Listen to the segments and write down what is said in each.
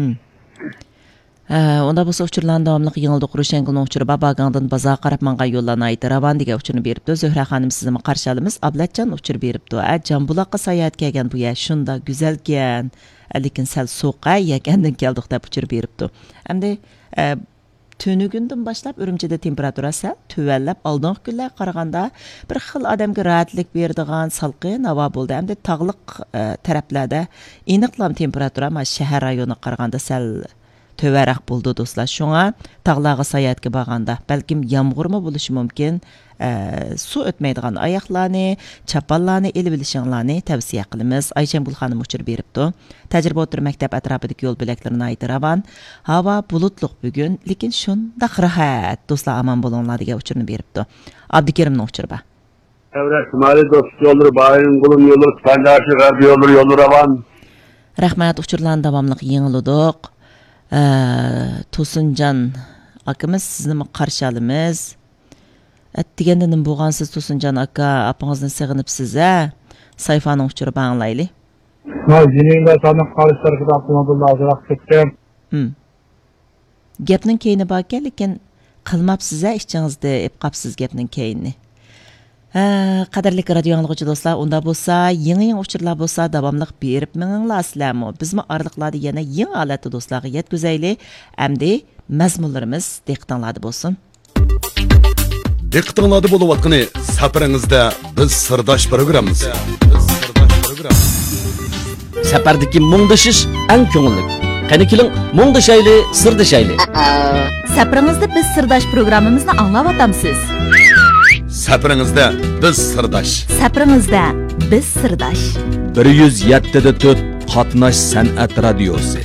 Onda bu uçurlan davamlıq yığıldı Quruşengil'nin uçuru Babagandın bazağa qarab manğa yollarına aydı. Ravan dege uçurunu beripdi. Zöhra xanım sizimi qarşı alımız. Ablatcan uçur beripdi. Can bulaqqa sayat kelgan bu ya şunda güzel gen. Lekin sal soğuqa yekenden keldik deb uçur beripdi. Hamda tönügündün başlap Ürümçide temperatura sal tövəllab aldığın günlər qaraganda bir xil adamga rahatlik berdigan salqin hava boldu. Hamda tağlıq tərəflərdə eniqlam temperatura ma şəhər rayonu qaraganda sal töverak buldu dostlar. Şuna tağlağı sayatga baganda balkim yağmurmu bo'lishi mumkin. Su o'tmaydigan oyoqlarni, chapallarni elib bilishinglarni tavsiya qilamiz. Ayşembul xonim uçur beribdi. Tajriba o'tir maktab atrofidagi yo'l bo'laklarini aytiraman. Havo bulutliq bugun, lekin shundaq rahat. Do'stlar aman bo'linglar degan uchurni beribdi. Abdukerimning uchuri bor. Evet, Şimali dost yolları, Bayın Kulun yolları, Kandaşı Garbi yolları ravan. Rahmat, uchurlarni davomli yengildik. To'sinjon akamiz sizni qarshi olamiz. Deganda nima bo'lgansiz To'sinjon aka, apang'izni sig'inibsiz a? Sayfaning uchuri banglayli. Ha, jiningda sani qarishlar qilib azroq ketdim. Gapning keyni bor ekan, lekin qilmabsiz a ishingizda, ep qapsiz gapning keyni. Qadrli radio anglag'uchi do'stlar, unda bo'lsa, yangi uchurlar bo'lsa, davomli berib minglar sizlarmi? Bizmi orliqlarda yana yangi holatda do'stlarga yetkazaylik. Hamda mazmunlarimiz diqqatinglarda bo'lsin. Diqqatinglarda bo'layotgani safaringizda biz sirdosh programmamiz. Safardagi mungdashish eng ko'ngilli. Qani keling, mungdashayli, sirdashayli. Safaringizda biz sirdosh programmamizni anglayapsiz. Safaringizda biz sirdosh. Safaringizda biz sirdosh. 107.4 Qatnash san'at radiosi.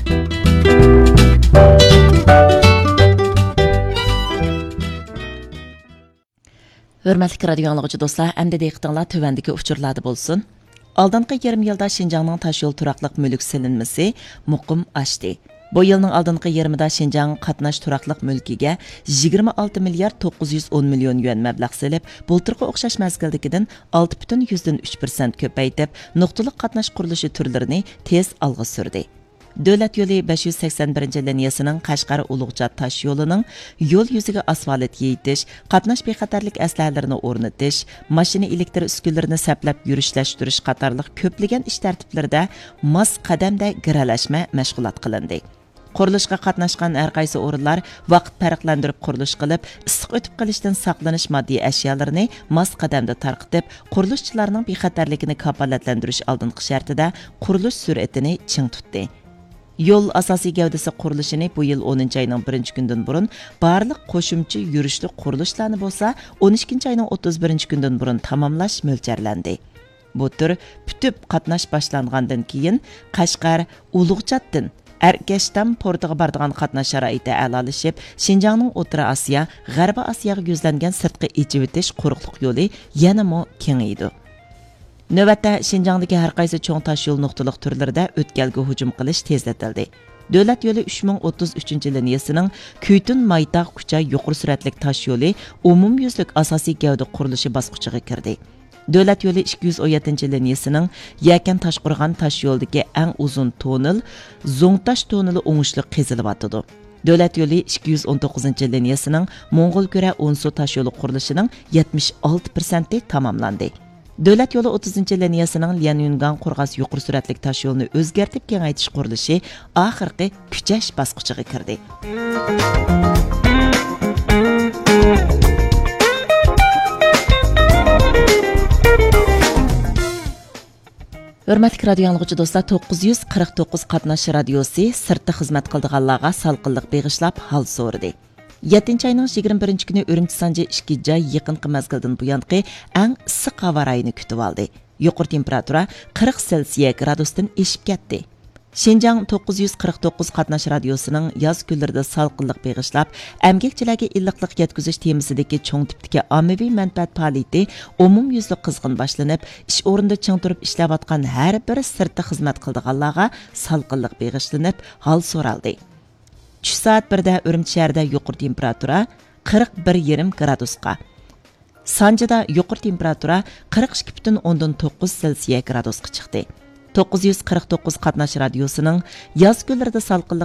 Hörmətli radio anlıqçı dostlar, əmdə diqqətinizlər tövəndəki uçurlarda bolsun. Aldınqı yarım yılda Şinjanның taş yol turaqlıq mülk silinməsi muqim açdı. Bu yılның aldınqı yarımida Şinjan qatnaş turaqlıq mülkiga 26 milyard 910 milyon yuan məbləğ silib, bulturqı oxşaş məzgildikidən 6,3% köpəytib, nöqtəlik qatnaş quruluşu türlərini tez alğa sürdü. Dövlət yolu 581 liniyasının Qashqar Ulug'jat taş yolunun yol yüzüge asfalt yeyitish, qatnash bexatarlik əslələrini o'rnatish, mashina elektr uskunlarini saplab yurishlashtirish qatorliq ko'plagan ish tartiblarida mos qadamda giralashma mashg'ulot qilindi. Qurilishga qatnashgan har qaysi o'rinlar vaqt farqlantirib qurilish qilib, issiq o'tib qolishdan saqlanish moddiy ashyolarni mos qadamda tarqitib, qurilishchilarning bexatarligini kafolatlantirish oldingi shartida qurilish sur'atini ching tutdi. Yol asosiy gavdasi qurilishini bu yil 10 ayning 1-kundan burun barliq qo'shimcha yurishli qurilishlarni bo'lsa 12 ayning 31 kundan burun tamomlash mo'ljallanadi. Bu tur putib qatnash boshlangandan keyin Qashqar Ulug'jatdan Erkashdan portiga boradigan qatnash sharoiti a'lolashib, Şinjanning O'rta Osiyo, G'arbiy Osiyoga yuzlangan sirtqi echib o'tish quruqlik yo'li yanama kengaydi. Növbətdə Şinjandakı hər qaysı çoğ taş yol nöqtəlik türlərdə ötkəlgə hücum qilish tezlətildi. Dövlət yolu 3033 liniyasının Kuytun Maytaq Kucha yuqori sürətlik taş yolu umumyüzlük asosiy gavda qurilishi bosqichiga kirdi. Dövlət yolu 217 liniyasının Yakan Toshqurg'on taş yoldagi eng uzun tonel Zongtash toneli o'ngishli qezilib atdi. Dövlət yolu 219 liniyasının Mo'ng'ulkura Onsu taş yolu qurilishining 76% tamomlandi. Dövlət yolu 30 liniyasının Lianyungan Qurg'as yuqori suratlik taş yolunu o'zgartib kengaytirish qurilishi oxirgi kuchash bosqichiga kirdi. Hörmətli radio anlıqçı dostlar, 949 qatnash radiosi sirtda xizmat qildiganlarga salqinlik beg'ishlab hal so'radi. 7 ayning 21 kuni Urumchi Sanji 2 joy yaqinqi mezgildan buyanqi eng issiq havo rayini kutib oldi. Yuqori temperatura 40 selsiya gradusdan eshib ketdi. Şinjan 949 qatnash radiosining yoz kunlarida salqinlik beg'ishlab, emgakchilarga illiqlik yetkazish temasidagi cho'ng tipdagi ommaviy manfaat faoliyati umumyuzli qizg'in boshlanib, ish o'rnida ching turib ishlayotgan har bir sirtda xizmat qildiganlarga salqinlik beg'ishlanib, hol so'raldi. Tush soat 1da Urumchi shahrida yuqori temperatura 41,5 gradusga. Sanjida yuqori temperatura 42,9 selsiya gradusga chiqdi. 949 qatnash radiosining yoz kunlarida salqinlik